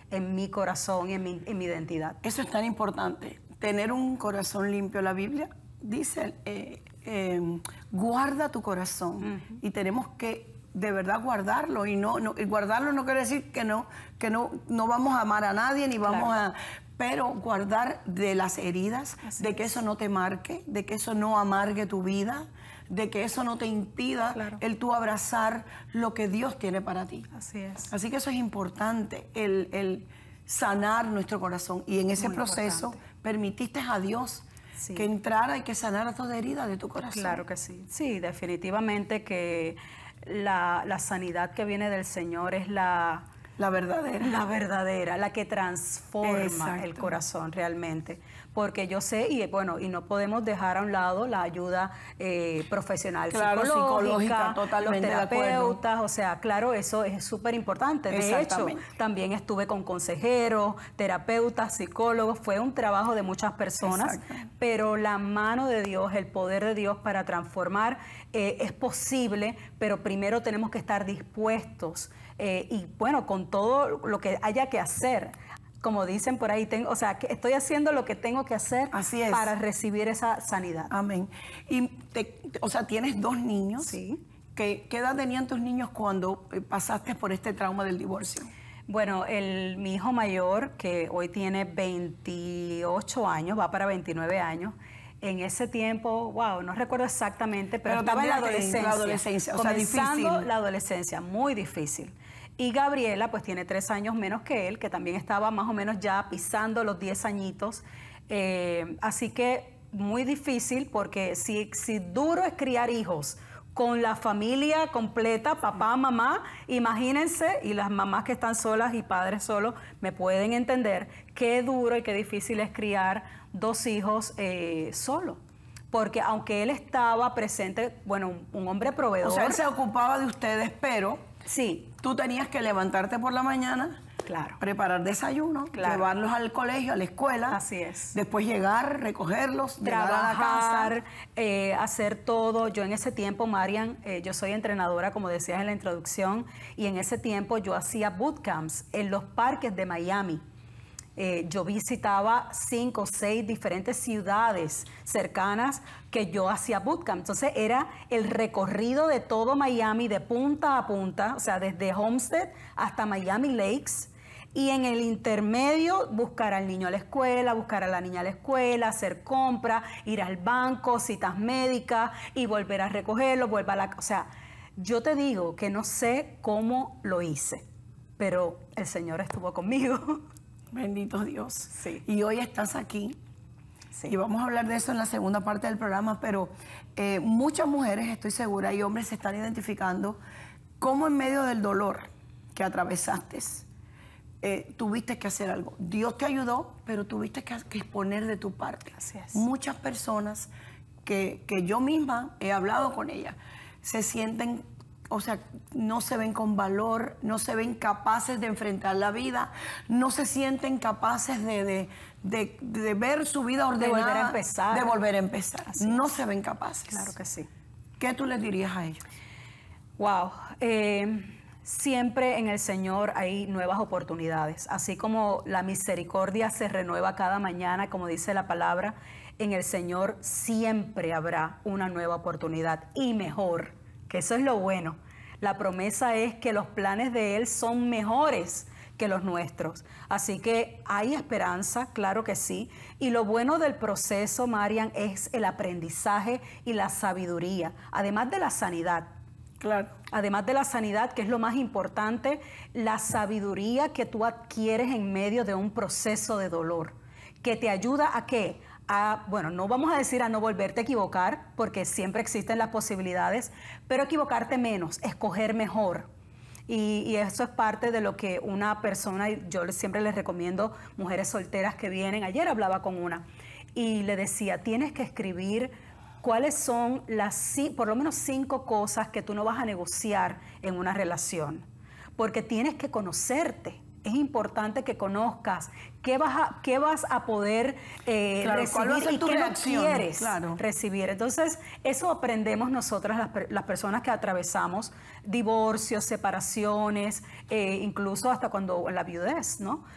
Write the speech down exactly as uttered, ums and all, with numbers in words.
en mi corazón y en mi, en mi identidad. Eso es tan importante, tener un corazón limpio. La Biblia dice, eh, eh, guarda tu corazón, uh-huh. y tenemos que de verdad guardarlo, y no, no y guardarlo no quiere decir que no, que no, no vamos a amar a nadie, ni vamos claro. a... Pero guardar de las heridas, Así de que es. eso no te marque, de que eso no amargue tu vida, de que eso no te impida claro. el tú abrazar lo que Dios tiene para ti. Así es. Así que eso es importante, el, el sanar nuestro corazón. Y en ese Muy proceso importante. permitiste a Dios sí. que entrara y que sanara toda herida de tu corazón. Claro que sí. Sí, definitivamente que la, la sanidad que viene del Señor es la... La verdadera. La verdadera, la que transforma Exacto. el corazón realmente. Porque yo sé, y bueno, y no podemos dejar a un lado la ayuda eh, profesional, claro, psicológica, totalmente los terapeutas, o sea, claro, eso es súper importante. De hecho, también estuve con consejeros, terapeutas, psicólogos, fue un trabajo de muchas personas, pero la mano de Dios, el poder de Dios para transformar eh, es posible, pero primero tenemos que estar dispuestos eh, y bueno, con todo lo que haya que hacer. Como dicen por ahí, tengo, o sea, que estoy haciendo lo que tengo que hacer Así es. para recibir esa sanidad. Amén. Y, te, o sea, tienes dos niños. Sí. ¿Qué, ¿Qué edad tenían tus niños cuando pasaste por este trauma del divorcio? Bueno, el, mi hijo mayor, que hoy tiene veintiocho años, va para veintinueve años, en ese tiempo, wow, no recuerdo exactamente, pero, pero estaba en la adolescencia. La adolescencia, o sea, comenzando difícil. la adolescencia, muy difícil. Y Gabriela, pues tiene tres años menos que él, que también estaba más o menos ya pisando los diez añitos. Eh, así que muy difícil, porque si, si duro es criar hijos con la familia completa, papá, mamá, imagínense, y las mamás que están solas y padres solos me pueden entender qué duro y qué difícil es criar dos hijos eh, solo. Porque aunque él estaba presente, bueno, un, un hombre proveedor. O sea, él se ocupaba de ustedes, pero sí, tú tenías que levantarte por la mañana, claro, preparar desayuno, claro, llevarlos al colegio, a la escuela. Así es. Después llegar, recogerlos, trabajar, llegar a la casa. Eh, hacer todo. Yo en ese tiempo, Marian, eh, yo soy entrenadora, como decías en la introducción, y en ese tiempo yo hacía bootcamps en los parques de Miami. Eh, yo visitaba cinco o seis diferentes ciudades cercanas que yo hacía bootcamp. Entonces era el recorrido de todo Miami de punta a punta, o sea, desde Homestead hasta Miami Lakes. Y en el intermedio buscar al niño a la escuela, buscar a la niña a la escuela, hacer compras, ir al banco, citas médicas y volver a recogerlo, volver a la... O sea, yo te digo que no sé cómo lo hice, pero el Señor estuvo conmigo. Bendito Dios. Sí. Y hoy estás aquí. Sí. Y vamos a hablar de eso en la segunda parte del programa, pero eh, muchas mujeres, estoy segura, y hombres se están identificando cómo en medio del dolor que atravesaste, eh, tuviste que hacer algo. Dios te ayudó, pero tuviste que, que poner de tu parte. Así es. Muchas personas que, que yo misma he hablado con ellas, se sienten... O sea, no se ven con valor, no se ven capaces de enfrentar la vida, no se sienten capaces de, de, de, de ver su vida ordenada. De volver a empezar. De volver a empezar. Así no es. se ven capaces. Claro que sí. ¿Qué tú les dirías a ellos? Wow. Eh, siempre en el Señor hay nuevas oportunidades. Así como la misericordia se renueva cada mañana, como dice la palabra, en el Señor siempre habrá una nueva oportunidad y mejor. Que eso es lo bueno. La promesa es que los planes de Él son mejores que los nuestros. Así que hay esperanza, claro que sí. Y lo bueno del proceso, Marian, es el aprendizaje y la sabiduría, además de la sanidad. Claro. Además de la sanidad, que es lo más importante, la sabiduría que tú adquieres en medio de un proceso de dolor, que te ayuda a ¿qué? A, bueno, no vamos a decir a no volverte a equivocar, porque siempre existen las posibilidades, pero equivocarte menos, escoger mejor. Y, y eso es parte de lo que una persona, yo siempre les recomiendo mujeres solteras que vienen, ayer hablaba con una, y le decía, tienes que escribir cuáles son las, por lo menos cinco cosas que tú no vas a negociar en una relación, porque tienes que conocerte. Es importante que conozcas qué vas a, qué vas a poder eh, claro, recibir y tu qué reacción? no quieres Claro. recibir. Entonces, eso aprendemos nosotras, las, las personas que atravesamos divorcios, separaciones, eh, incluso hasta cuando la viudez, ¿no?